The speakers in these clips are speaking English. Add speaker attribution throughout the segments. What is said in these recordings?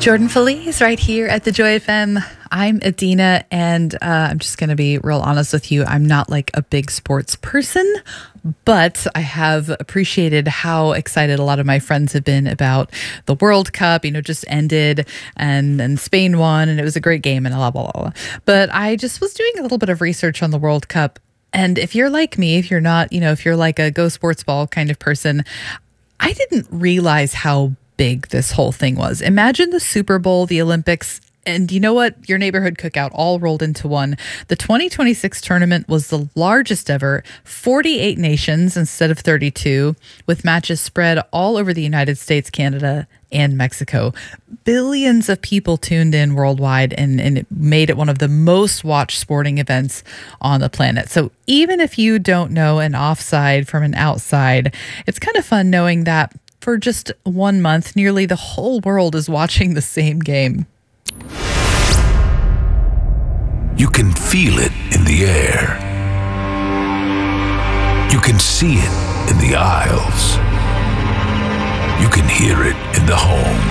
Speaker 1: Jordan Feliz right here at the Joy FM. I'm Adina, and I'm just going to be real honest with you. I'm not like a big sports person, but I have appreciated how excited a lot of my friends have been about the World Cup. Just ended, and then Spain won, and it was a great game, and blah, blah, blah. But I just was doing a little bit of research on the World Cup. And if you're like me, if you're not, if you're like a go sports ball kind of person, I didn't realize how big this whole thing was. Imagine the Super Bowl, the Olympics, and you know what? Your neighborhood cookout all rolled into one. The 2026 tournament was the largest ever, 48 nations instead of 32, with matches spread all over the United States, Canada, and Mexico. Billions of people tuned in worldwide, and it made it one of the most watched sporting events on the planet. So even if you don't know an offside from an outside, it's kind of fun knowing that for just 1 month, nearly the whole world is watching the same game.
Speaker 2: You can feel it in the air. You can see it in the aisles. You can hear it in the home.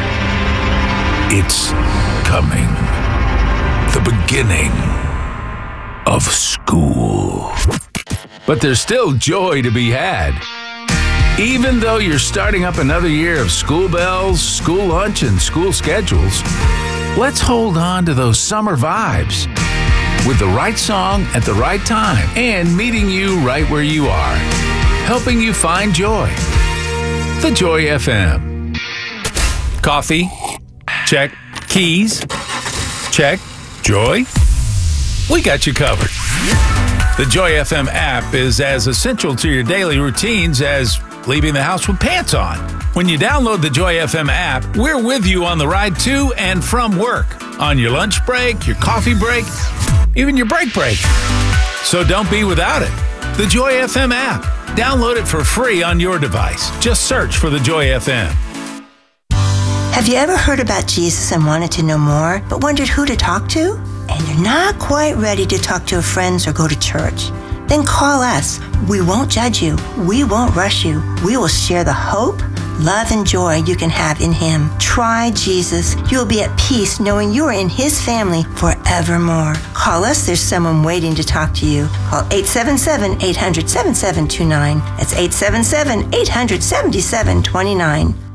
Speaker 2: It's coming. The beginning of school. But there's still joy to be had. Even though you're starting up another year of school bells, school lunch, and school schedules, let's hold on to those summer vibes with the right song at the right time and meeting you right where you are, helping you find joy. The Joy FM. Coffee? Check. Keys? Check. Joy? We got you covered. The Joy FM app is as essential to your daily routines as leaving the house with pants on. When you download the Joy FM app, we're with you on the ride to and from work, on your lunch break, your coffee break, even your break. So don't be without it. The Joy FM app. Download it for free on your device. Just search for the Joy FM.
Speaker 3: Have you ever heard about Jesus and wanted to know more, but wondered who to talk to? And you're not quite ready to talk to your friends or go to church? Then call us. We won't judge you. We won't rush you. We will share the hope, love, and joy you can have in Him. Try Jesus. You'll be at peace knowing you are in His family forevermore. Call us. There's someone waiting to talk to you. Call 877-800-7729. That's 877-800-7729.